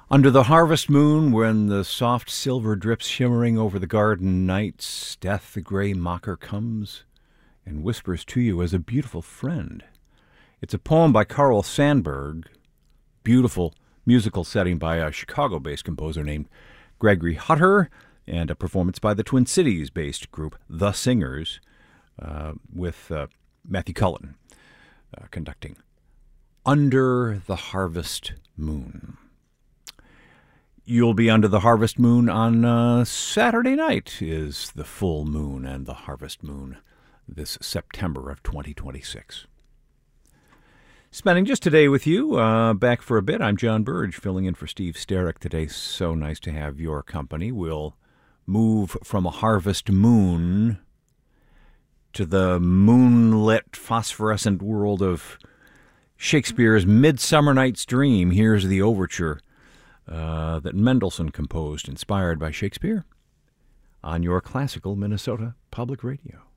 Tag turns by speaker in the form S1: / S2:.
S1: Under the harvest moon, when the soft silver drips shimmering over the garden nights, Death the gray mocker comes and whispers to you as a beautiful friend. It's a poem by Carl Sandburg, beautiful musical setting by a Chicago-based composer named Gregory Hutter, and a performance by the Twin Cities-based group The Singers, with Matthew Cullen conducting. Under the Harvest Moon. You'll be under the harvest moon on Saturday night is the full moon and the harvest moon this September of 2026. Spending just today with you, back for a bit. I'm John Burge, filling in for Steve Sterrick today. So nice to have your company. We'll move from a harvest moon to the moonlit phosphorescent world of Shakespeare's Midsummer Night's Dream. Here's the overture that Mendelssohn composed, inspired by Shakespeare, on your classical Minnesota Public Radio.